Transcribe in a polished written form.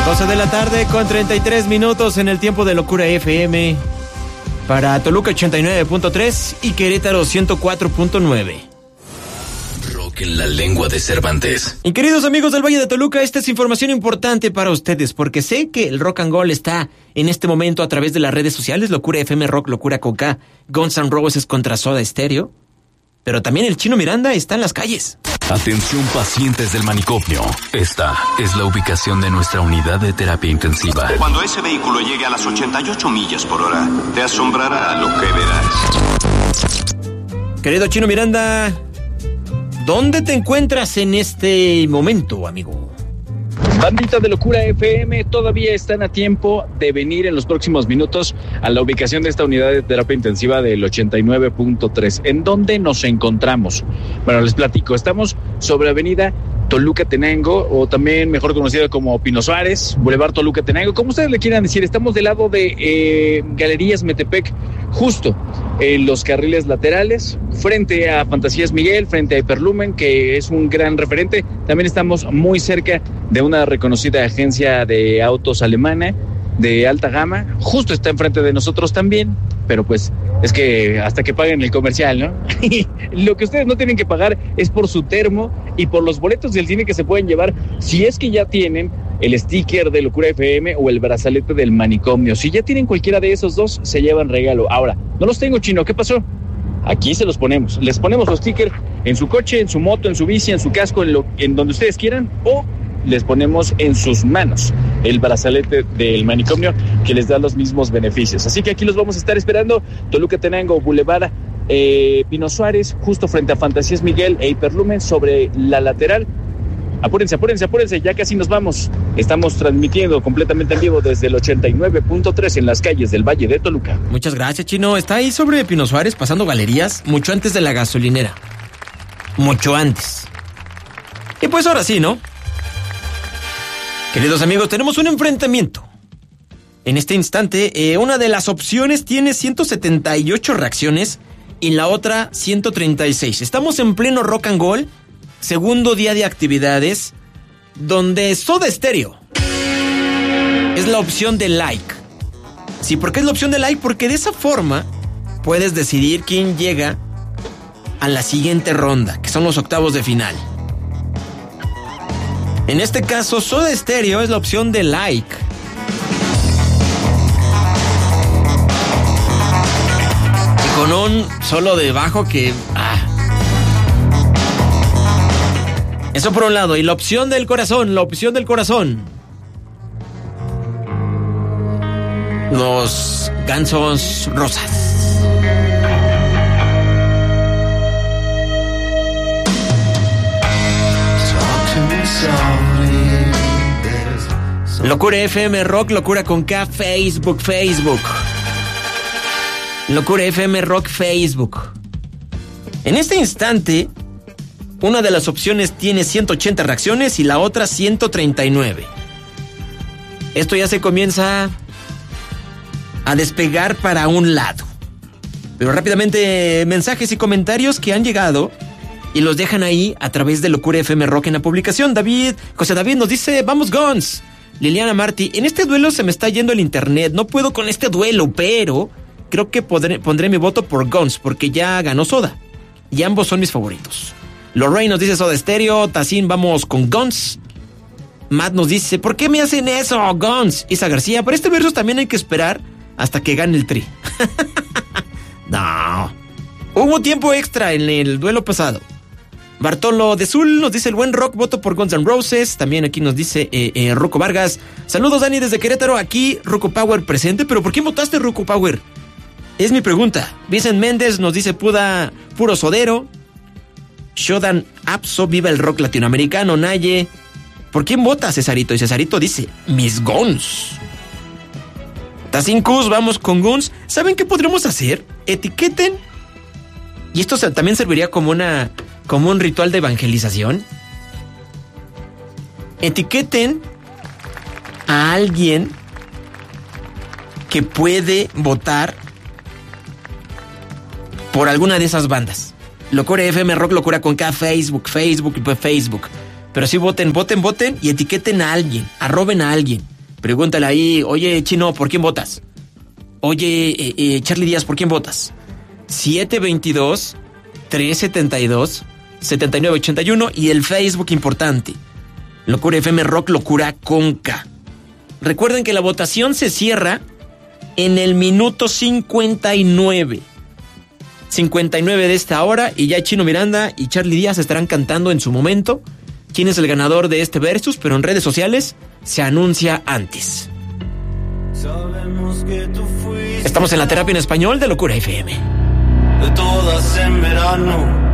12 de la tarde con 33 minutos en el tiempo de Locura FM. Para Toluca 89.3 y Querétaro 104.9. Rock en la lengua de Cervantes. Y queridos amigos del Valle de Toluca, esta es información importante para ustedes, porque sé que el rock and roll está en este momento a través de las redes sociales, Locura FM Rock, Locura Coca, Guns N' Roses contra Soda Stereo, pero también el Chino Miranda está en las calles. Atención pacientes del manicomio. Esta es la ubicación de nuestra unidad de terapia intensiva. Cuando ese vehículo llegue a las 88 millas por hora, te asombrará lo que verás. Querido Chino Miranda, ¿dónde te encuentras en este momento, amigo? Bandita de Locura FM, todavía están a tiempo de venir en los próximos minutos a la ubicación de esta unidad de terapia intensiva del 89.3. ¿En dónde nos encontramos? Bueno, les platico, estamos sobre avenida Toluca-Tenango, o también mejor conocido como Pino Suárez, Boulevard Toluca-Tenango, como ustedes le quieran decir. Estamos del lado de Galerías Metepec, justo en los carriles laterales, frente a Fantasías Miguel, frente a Hyperlumen, que es un gran referente. También estamos muy cerca de una reconocida agencia de autos alemana de alta gama, justo está enfrente de nosotros también, pero pues es que hasta que paguen el comercial, ¿no? Lo que ustedes no tienen que pagar es por su termo y por los boletos del cine que se pueden llevar, si es que ya tienen el sticker de Locura FM o el brazalete del manicomio. Si ya tienen cualquiera de esos dos, se llevan regalo. Ahora, no los tengo, Chino, ¿qué pasó? Aquí se los ponemos. Les ponemos los stickers en su coche, en su moto, en su bici, en su casco, en donde ustedes quieran, o les ponemos en sus manos el brazalete del manicomio que les da los mismos beneficios. Así que aquí los vamos a estar esperando. Toluca-Tenango, Boulevard Pino Suárez, justo frente a Fantasías Miguel e Hyperlumen, sobre la lateral. Apúrense, ya casi nos vamos. Estamos transmitiendo completamente en vivo desde el 89.3 en las calles del Valle de Toluca. Muchas gracias, Chino. Está ahí sobre Pino Suárez, pasando Galerías, mucho antes de la gasolinera. Mucho antes. Y pues ahora sí, ¿no? Queridos amigos, tenemos un enfrentamiento. En este instante, una de las opciones tiene 178 reacciones y la otra 136. Estamos en pleno rock and roll, segundo día de actividades, donde Soda Stereo es la opción de like. Sí, ¿por qué es la opción de like? Porque de esa forma puedes decidir quién llega a la siguiente ronda, que son los octavos de final. En este caso, Soda Stereo es la opción de like. Y con un solo de bajo que... Eso por un lado. Y la opción del corazón, Los Gansos Rosas. Locura FM Rock, Locura con K, Facebook. Locura FM Rock, Facebook. En este instante, una de las opciones tiene 180 reacciones y la otra 139. Esto ya se comienza a despegar para un lado. Pero rápidamente, mensajes y comentarios que han llegado y los dejan ahí a través de Locura FM Rock en la publicación. José David nos dice, vamos Guns. Liliana Martí, en este duelo se me está yendo el internet, no puedo con este duelo, pero creo que pondré mi voto por Guns, porque ya ganó Soda, y ambos son mis favoritos. Lorraine nos dice Soda Stereo, Tacín, vamos con Guns. Matt nos dice, ¿por qué me hacen eso, Guns? Isa García, para este verso también hay que esperar hasta que gane el Tri. No, hubo tiempo extra en el duelo pasado. Bartolo de Zul nos dice el buen rock, voto por Guns N' Roses. También aquí nos dice Ruco Vargas. Saludos, Dani, desde Querétaro. Aquí Ruco Power presente. ¿Pero por qué votaste Ruco Power? Es mi pregunta. Vicent Méndez nos dice puro sodero. Shodan Apso, viva el rock latinoamericano. Naye, ¿por quién vota Cesarito? Y Cesarito dice, mis Guns. Tacín Cus, vamos con Guns. ¿Saben qué podríamos hacer? Etiqueten. Y esto también serviría como un ritual de evangelización. Etiqueten a alguien que puede votar por alguna de esas bandas. Locura FM Rock, Locura con K, Facebook. Pero sí voten y etiqueten a alguien, arroben a alguien. Pregúntale ahí, oye, Chino, ¿por quién votas? Oye, Charlie Díaz, ¿por quién votas? 722-372-7981 y el Facebook importante. Locura FM Rock, Locura con K. Recuerden que la votación se cierra en el minuto 59. 59 de esta hora y ya Chino Miranda y Charlie Díaz estarán cantando en su momento quién es el ganador de este versus, pero en redes sociales se anuncia antes. Estamos en la terapia en español de Locura FM. De todas en verano,